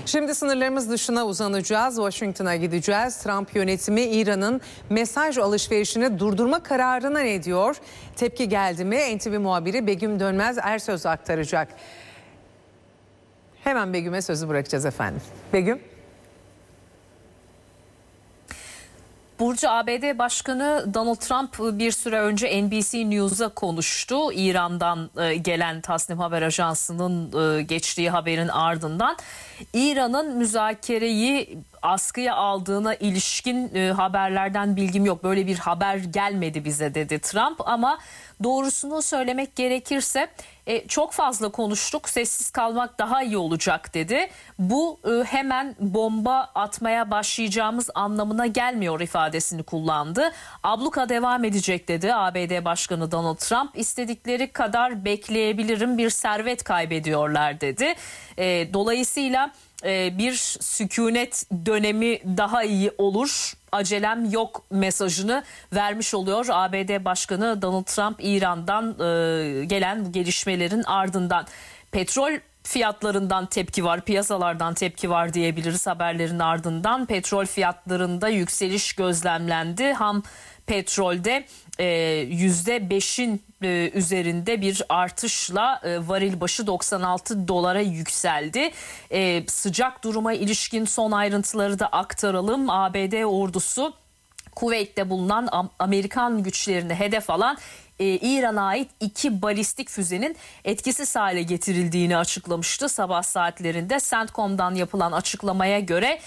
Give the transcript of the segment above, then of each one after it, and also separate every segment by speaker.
Speaker 1: Şimdi sınırlarımız dışına uzanacağız. Washington'a gideceğiz. Trump yönetimi İran'ın mesaj alışverişini durdurma kararına ne diyor? Tepki geldi mi? NTV muhabiri Begüm Dönmez Ersöz aktaracak. Hemen Begüm'e sözü bırakacağız efendim. Begüm.
Speaker 2: Burcu, ABD Başkanı Donald Trump bir süre önce NBC News'a konuştu. İran'dan gelen Tasnim Haber Ajansı'nın geçtiği haberin ardından İran'ın müzakereyi askıya aldığına ilişkin haberlerden bilgim yok. Böyle bir haber gelmedi bize dedi Trump, ama doğrusunu söylemek gerekirse çok fazla konuştuk, sessiz kalmak daha iyi olacak dedi. Bu hemen bomba atmaya başlayacağımız anlamına gelmiyor ifadesini kullandı. Abluka devam edecek dedi ABD Başkanı Donald Trump. İstedikleri kadar bekleyebilirim, bir servet kaybediyorlar dedi. Dolayısıyla bir sükunet dönemi daha iyi olur, acelem yok mesajını vermiş oluyor ABD Başkanı Donald Trump İran'dan gelen bu gelişmelerin ardından. Petrol fiyatlarından tepki var, piyasalardan tepki var diyebiliriz haberlerin ardından. Petrol fiyatlarında yükseliş gözlemlendi. Ham petrolde %5'in üzerinde bir artışla varil başı 96 dolara yükseldi. Sıcak duruma ilişkin son ayrıntıları da aktaralım. ABD ordusu Kuveyt'te bulunan Amerikan güçlerini hedef alan İran'a ait 2 balistik füzenin etkisiz hale getirildiğini açıklamıştı sabah saatlerinde. CENTCOM'dan yapılan açıklamaya göre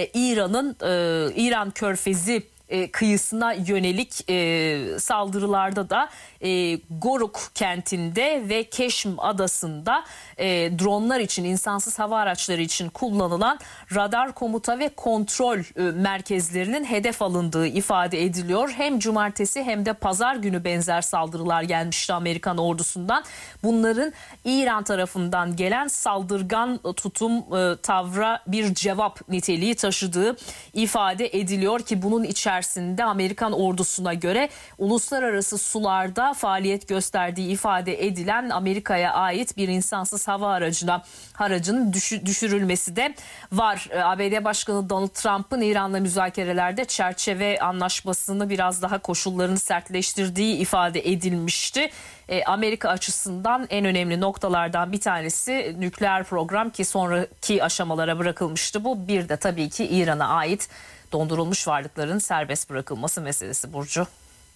Speaker 2: İran Körfezi kıyısına yönelik saldırılarda da Goruk kentinde ve Keşm adasında dronlar için, insansız hava araçları için kullanılan radar komuta ve kontrol merkezlerinin hedef alındığı ifade ediliyor. Hem cumartesi hem de pazar günü benzer saldırılar gelmişti Amerikan ordusundan. Bunların İran tarafından gelen saldırgan tutum, tavra bir cevap niteliği taşıdığı ifade ediliyor ki bunun içerisinde Amerikan ordusuna göre uluslararası sularda faaliyet gösterdiği ifade edilen Amerika'ya ait bir insansız hava aracının düşürülmesi de var. ABD Başkanı Donald Trump'ın İran'la müzakerelerde çerçeve anlaşmasını biraz daha koşullarını sertleştirdiği ifade edilmişti. Amerika açısından en önemli noktalardan bir tanesi nükleer program ki sonraki aşamalara bırakılmıştı bu. Bir de tabii ki İran'a ait dondurulmuş varlıkların serbest bırakılması meselesi Burcu.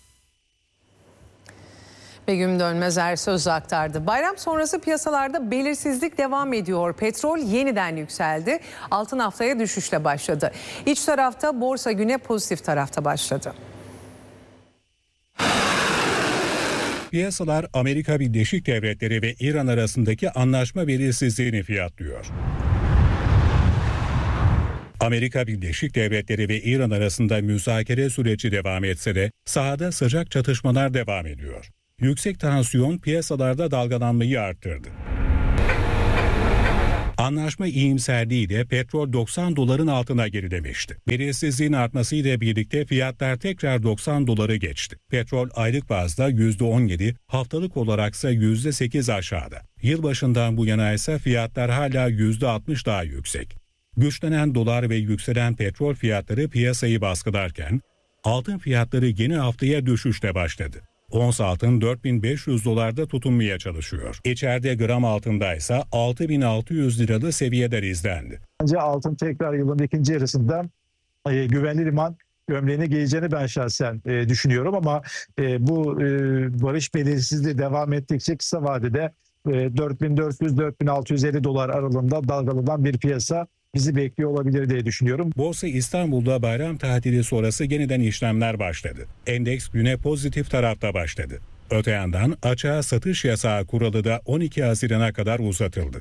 Speaker 1: Begüm Dönmez Ersöz aktardı. Bayram sonrası piyasalarda belirsizlik devam ediyor. Petrol yeniden yükseldi. Altın haftaya düşüşle başladı. İç tarafta borsa güne pozitif tarafta başladı.
Speaker 3: Piyasalar Amerika Birleşik Devletleri ve İran arasındaki anlaşma belirsizliğini fiyatlıyor. Amerika Birleşik Devletleri ve İran arasında müzakere süreci devam etse de sahada sıcak çatışmalar devam ediyor. Yüksek tansiyon piyasalarda dalgalanmayı arttırdı. Anlaşma iyimserliğiyle petrol 90 doların altına gerilemişti. Belirsizliğin artmasıyla birlikte fiyatlar tekrar 90 doları geçti. Petrol aylık bazda %17, haftalık olaraksa %8 aşağıda. Yılbaşından bu yana ise fiyatlar hala %60 daha yüksek. Güçlenen dolar ve yükselen petrol fiyatları piyasayı baskılarken altın fiyatları yeni haftaya düşüşle başladı. Ons altın 4500 dolarda tutunmaya çalışıyor. İçeride gram altındaysa 6600 liralı seviyeler izlendi.
Speaker 4: Bence altın tekrar yılın ikinci yarısında güvenli liman gömleğine geleceğini ben şahsen düşünüyorum ama bu barış belirsizliği devam ettikçe kısa vadede 4400-4650 dolar aralığında dalgalanan bir piyasa bizi bekliyor olabilir diye düşünüyorum.
Speaker 3: Borsa İstanbul'da bayram tatili sonrası yeniden işlemler başladı. Endeks güne pozitif tarafta başladı. Öte yandan açığa satış yasağı kuralı da 12 Haziran'a kadar uzatıldı.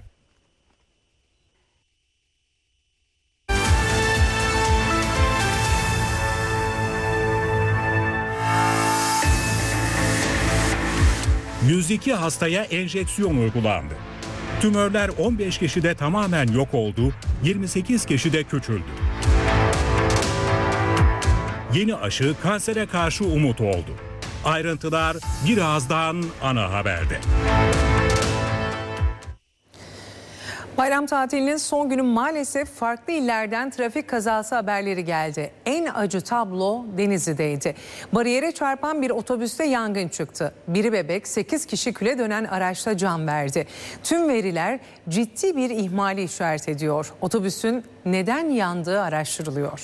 Speaker 3: ...102 hastaya enjeksiyon uygulandı. Tümörler 15 kişide tamamen yok oldu, 28 kişide küçüldü. Yeni aşı kansere karşı umut oldu. Ayrıntılar birazdan ana haberde.
Speaker 1: Bayram tatilinin son günü maalesef farklı illerden trafik kazası haberleri geldi. En acı tablo Denizli'deydi. Bariyere çarpan bir otobüste yangın çıktı. Biri bebek, 8 kişi küle dönen araçta can verdi. Tüm veriler ciddi bir ihmali işaret ediyor. Otobüsün neden yandığı araştırılıyor.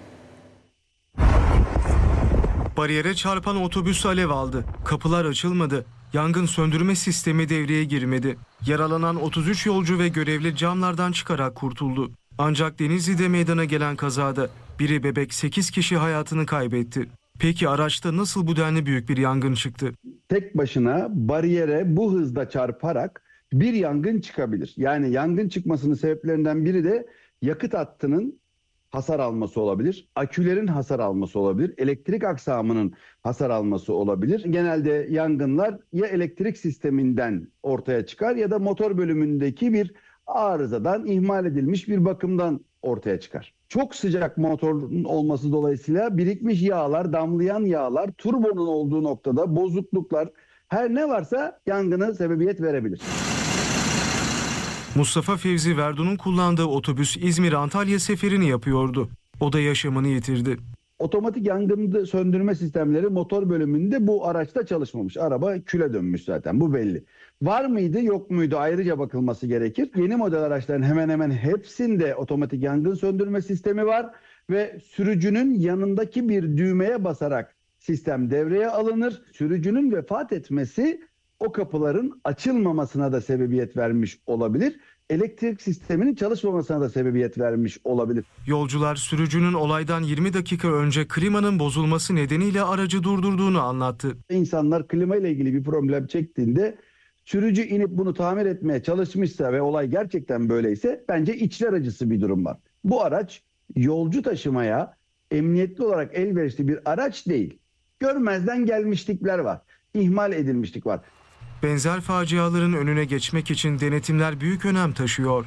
Speaker 5: Bariyere çarpan otobüs alev aldı. Kapılar açılmadı. Yangın söndürme sistemi devreye girmedi. Yaralanan 33 yolcu ve görevli camlardan çıkarak kurtuldu. Ancak Denizli'de meydana gelen kazada biri bebek, 8 kişi hayatını kaybetti. Peki araçta nasıl bu denli büyük bir yangın çıktı?
Speaker 6: Tek başına bariyere bu hızda çarparak bir yangın çıkabilir. Yani yangın çıkmasının sebeplerinden biri de yakıt hattının hasar alması olabilir. Akülerin hasar alması olabilir. Elektrik aksamının hasar alması olabilir. Genelde yangınlar ya elektrik sisteminden ortaya çıkar ya da motor bölümündeki bir arızadan, ihmal edilmiş bir bakımdan ortaya çıkar. Çok sıcak motorun olması dolayısıyla birikmiş yağlar, damlayan yağlar, turbonun olduğu noktada bozukluklar, her ne varsa yangına sebebiyet verebilir.
Speaker 5: Mustafa Fevzi Verdun'un kullandığı otobüs İzmir-Antalya seferini yapıyordu. O da yaşamını yitirdi.
Speaker 6: Otomatik yangın söndürme sistemleri motor bölümünde bu araçta çalışmamış. Araba küle dönmüş zaten, bu belli. Var mıydı yok muydu ayrıca bakılması gerekir. Yeni model araçların hemen hemen hepsinde otomatik yangın söndürme sistemi var. Ve sürücünün yanındaki bir düğmeye basarak sistem devreye alınır. Sürücünün vefat etmesi o kapıların açılmamasına da sebebiyet vermiş olabilir. Elektrik sisteminin çalışmamasına da sebebiyet vermiş olabilir.
Speaker 5: Yolcular sürücünün olaydan 20 dakika önce klimanın bozulması nedeniyle aracı durdurduğunu anlattı.
Speaker 6: İnsanlar klima ile ilgili bir problem çektiğinde sürücü inip bunu tamir etmeye çalışmışsa ve olay gerçekten böyleyse bence içler acısı bir durum var. Bu araç yolcu taşımaya emniyetli olarak elverişli bir araç değil. Görmezden gelmişlikler var. İhmal edilmişlik var.
Speaker 5: Benzer faciaların önüne geçmek için denetimler büyük önem taşıyor.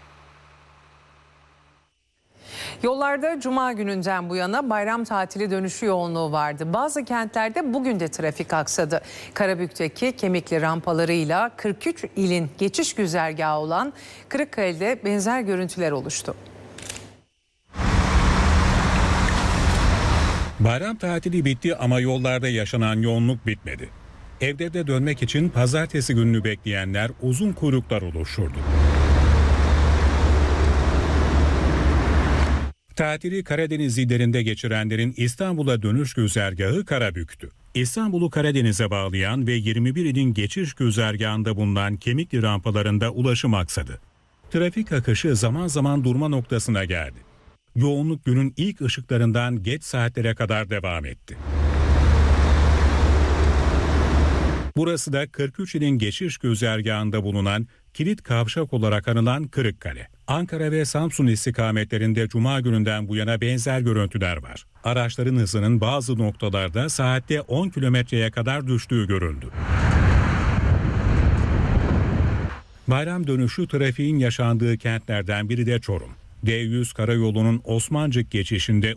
Speaker 1: Yollarda Cuma gününden bu yana bayram tatili dönüşü yoğunluğu vardı. Bazı kentlerde bugün de trafik aksadı. Karabük'teki Kemikli rampalarıyla 43 ilin geçiş güzergahı olan Kırıkkale'de benzer görüntüler oluştu.
Speaker 3: Bayram tatili bitti ama yollarda yaşanan yoğunluk bitmedi. Evde dönmek için pazartesi gününü bekleyenler uzun kuyruklar oluşturdu. Tatili Karadeniz illerinde geçirenlerin İstanbul'a dönüş güzergahı Karabük'tü. İstanbul'u Karadeniz'e bağlayan ve 21 ilin geçiş güzergahında bulunan Kemikli rampalarında ulaşım aksadı. Trafik akışı zaman zaman durma noktasına geldi. Yoğunluk günün ilk ışıklarından geç saatlere kadar devam etti. Burası da 43 ilin geçiş güzergahında bulunan kilit kavşak olarak anılan Kırıkkale. Ankara ve Samsun istikametlerinde Cuma gününden bu yana benzer görüntüler var. Araçların hızının bazı noktalarda saatte 10 kilometreye kadar düştüğü görüldü. Bayram dönüşü trafiğin yaşandığı kentlerden biri de Çorum. D100 karayolunun Osmancık geçişinde